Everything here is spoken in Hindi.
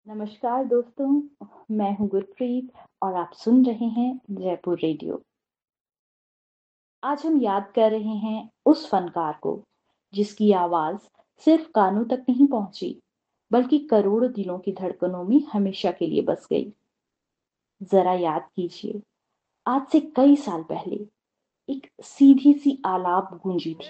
नमस्कार दोस्तों, मैं हूँ गुरप्रीत और आप सुन रहे हैं जयपुर रेडियो। आज हम याद कर रहे हैं उस फनकार को जिसकी आवाज सिर्फ कानों तक नहीं पहुंची, बल्कि करोड़ों दिलों की धड़कनों में हमेशा के लिए बस गई। जरा याद कीजिए, आज से कई साल पहले एक सीधी सी आलाप गूंजी थी।